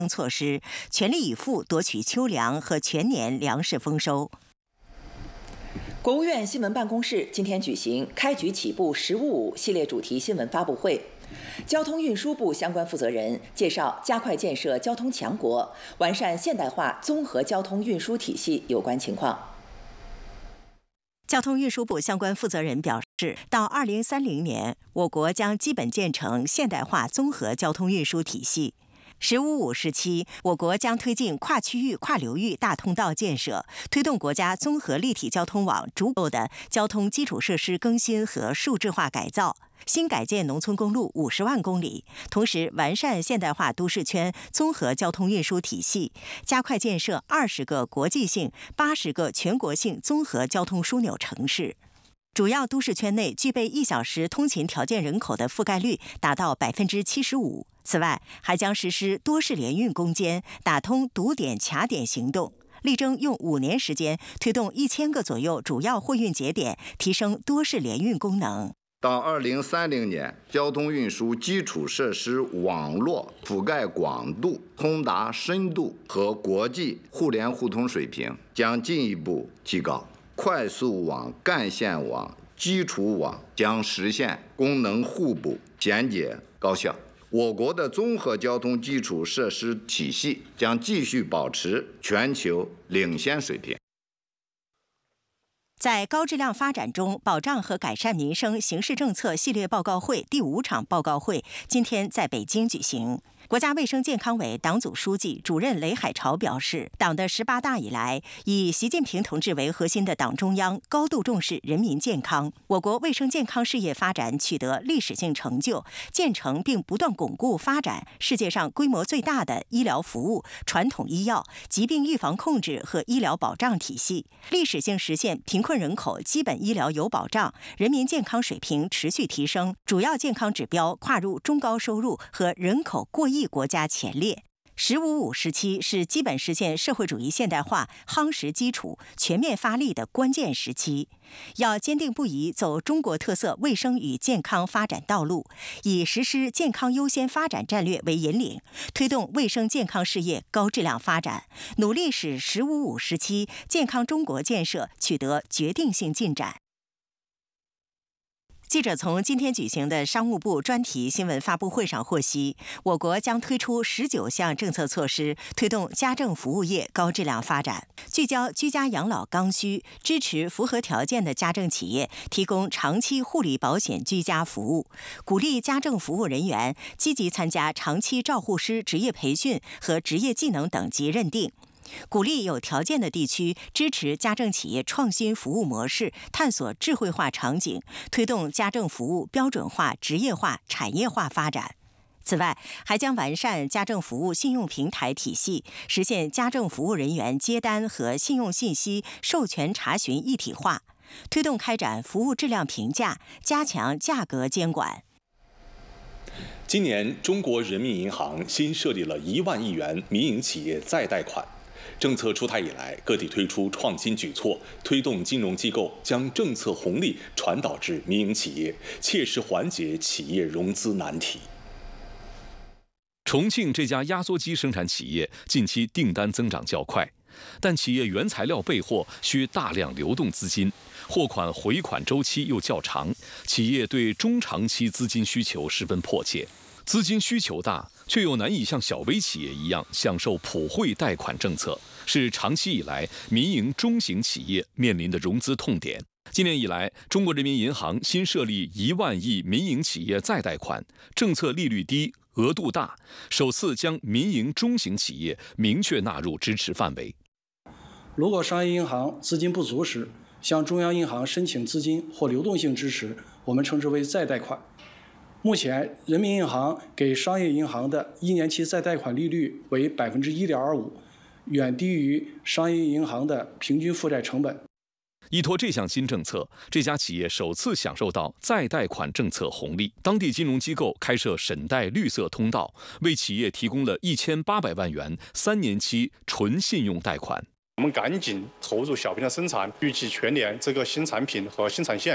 措施，全力以赴夺取秋粮和全年粮食丰收。 国务院新闻办公室今天举行开局起步“十五五”系列主题新闻发布会，交通运输部相关负责人介绍加快建设交通强国、完善现代化综合交通运输体系有关情况。 交通运输部相关负责人表示，到2030年，我国将基本建成现代化综合交通运输体系。“15+5”时期，我国将推进跨区域、跨流域大通道建设，推动国家综合立体交通网逐步的交通基础设施更新和数字化改造，新改建农村公路50万公里，同时完善现代化都市圈综合交通运输体系，加快建设20个国际性、80个全国性综合交通枢纽城市。主要都市圈内具备1小时通勤条件人口的覆盖率达到75%。此外，还将实施多式联运攻坚，打通堵点卡点行动，力争用5年时间推动1000个左右主要货运节点提升多式联运功能。 到2030年，交通运输基础设施网络覆盖广度、通达深度和国际互联互通水平将进一步提高。快速网、干线网、基础网将实现功能互补、简洁高效。我国的综合交通基础设施体系将继续保持全球领先水平。 在高质量发展中保障和改善民生形势政策系列报告会第5场报告会今天在北京举行。国家卫生健康委党组书记、主任雷海潮表示，党的18大以来，以习近平同志为核心的党中央高度重视人民健康，我国卫生健康事业发展取得历史性成就，建成并不断巩固发展世界上规模最大的医疗服务、传统医药、疾病预防控制和医疗保障体系，历史性实现贫困人口基本医疗有保障，人民健康水平持续提升，主要健康指标跨入中高收入和人口过亿国家前列。“15+5”时期是基本实现社会主义现代化夯实基础、全面发力的关键时期，要坚定不移走中国特色卫生与健康发展道路，以实施健康优先发展战略为引领，推动卫生健康事业高质量发展，努力使“15+5”时期健康中国建设取得决定性进展。记者从今天举行的商务部专题新闻发布会上获悉，我国将推出19项政策措施，推动家政服务业高质量发展，聚焦居家养老刚需，支持符合条件的家政企业提供长期护理保险居家服务，鼓励家政服务人员积极参加长期照护师职业培训和职业技能等级认定。鼓励有条件的地区支持家政企业创新服务模式，探索智慧化场景，推动家政服务标准化、职业化、产业化发展。此外，还将完善家政服务信用平台体系，实现家政服务人员接单和信用信息授权查询一体化，推动开展服务质量评价，加强价格监管。 今年，中国人民银行新设立了1万亿元民营企业再贷款。政策出台以来，各地推出创新举措，推动金融机构将政策红利传导至民营企业，切实缓解企业融资难题。 重庆这家压缩机生产企业近期订单增长较快，但企业原材料备货需大量流动资金，货款回款周期又较长，企业对中长期资金需求十分迫切。资金需求大，却又难以像小微企业一样享受普惠贷款政策，是长期以来民营中型企业面临的融资痛点。今年以来，中国人民银行新设立1万亿民营企业再贷款，政策利率低、额度大，首次将民营中型企业明确纳入支持范围。 如果商业银行资金不足时，向中央银行申请资金或流动性支持，我们称之为再贷款。目前，人民银行给商业银行的1年期再贷款利率为1.25%，远低于商业银行的平均负债成本。 依托这项新政策，这家企业首次享受到再贷款政策红利。当地金融机构开设沈贷绿色通道，为企业提供了1800万元3年期纯信用贷款。 我们赶紧投入小批量生产，预计全年这个新产品和新产线